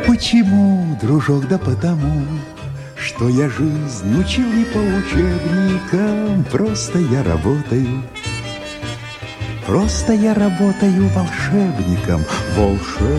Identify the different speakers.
Speaker 1: Почему, дружок, да потому, что я жизнь учил не по учебникам, просто я работаю волшебником,